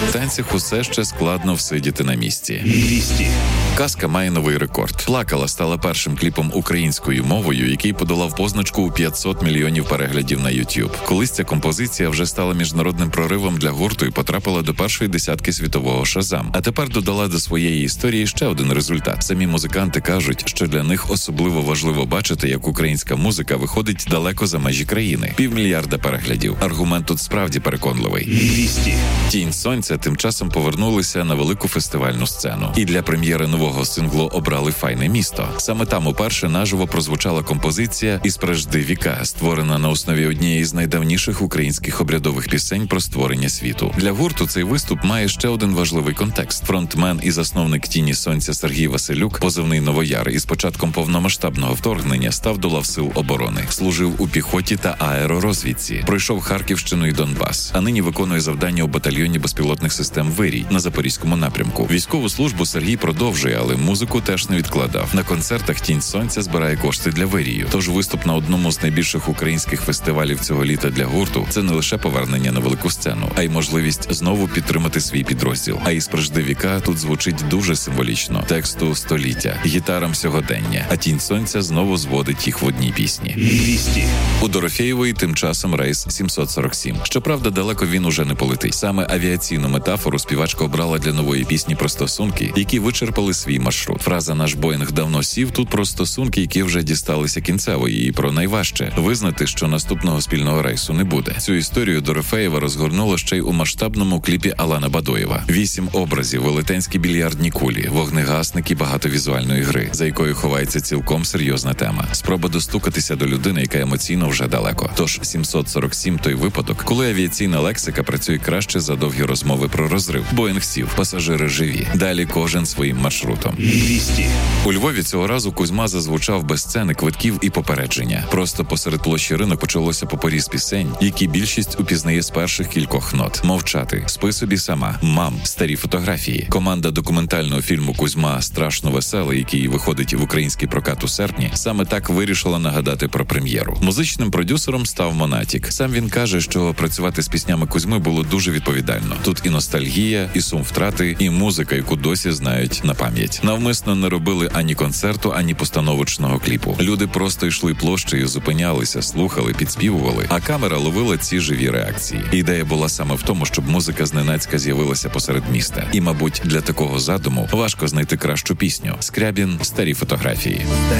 В танцях усе ще складно всидіти на місці. Вісті. Казка має новий рекорд. «Плакала» стала першим кліпом українською мовою, який подолав позначку у 500 мільйонів переглядів на YouTube. Колись ця композиція вже стала міжнародним проривом для гурту і потрапила до першої десятки світового Шазам. А тепер додала до своєї історії ще один результат. Самі музиканти кажуть, що для них особливо важливо бачити, як українська музика виходить далеко за межі країни. 500 мільйона переглядів. Аргумент тут справді переконливий. Вісті. «Тінь сонця» тим часом повернулися на велику фестивальну сцену. І для прем'єри нового синглу обрали «Файне місто». Саме там уперше наживо прозвучала композиція «Із прежди віка», створена на основі однієї з найдавніших українських обрядових пісень про створення світу. Для гурту цей виступ має ще один важливий контекст. Фронтмен і засновник «Тіні сонця» Сергій Василюк, позивний «Новояр», із початком повномасштабного вторгнення став до лав сил оборони. Служив у піхоті та аеророзвідці. Пройшов Харківщину і Донбас. А нині виконує завдання у батальйоні безпілотних систем «Вирій» на Запорізькому напрямку. Військову службу Сергій продовжує, але музику теж не відкладав. На концертах «Тінь сонця» збирає кошти для Вирію. Тож виступ на одному з найбільших українських фестивалів цього літа для гурту – це не лише повернення на велику сцену, а й можливість знову підтримати свій підрозділ. А із прежди віка тут звучить дуже символічно. Тексту століття, гітарам сьогодення, а «Тінь сонця» знову зводить їх в одній пісні. Вісті. У Дорофєєвої тим часом рейс 747. Щоправда, далеко він уже не полетить. Саме авіаційну метафору співачка обрала для нової пісні про стосунки, які вичерпали свій маршрут. Фраза «Наш Боїнг давно сів» тут про стосунки, які вже дісталися кінцевої, і про найважче – визнати, що наступного спільного рейсу не буде. Цю історію Дорофєєва розгорнула ще й у масштабному кліпі Алана Бадоєва. 8 образів, велетенські більярдні кулі, вогнегасники багатовізуальної гри, за якою ховається цілком серйозна тема. Спроба достукатися до людини, яка емоційно вже далеко. Тож 747 – той випадок, коли авіаційна лексика працює краще за довгі розмови про розрив. Боїнг сів, пасажири живі. Далі кожен своїм маршрутом. Вісті. У Львові цього разу Кузьма зазвучав без сцени, квитків і попередження. Просто посеред площі Ринок почалося попоріз пісень, які більшість упізнає з перших кількох нот. «Мовчати», «Спи собі сама», «Мам», «Старі фотографії». Команда документального фільму «Кузьма. Страшно веселий», який виходить в український прокат у серпні, саме так вирішила нагадати про прем'єру. Музичним продюсером став Монатік. Сам він каже, що працювати з піснями Кузьми було дуже відповідально. Тут і ностальгія, і сум втрати, і музика, яку досі знають на пам'ять. Навмисно не робили ані концерту, ані постановочного кліпу. Люди просто йшли площею, зупинялися, слухали, підспівували, а камера ловила ці живі реакції. Ідея була саме в тому, щоб музика зненацька з'явилася посеред міста. І, мабуть, для такого задуму важко знайти кращу пісню. Скрябін «Старі фотографії».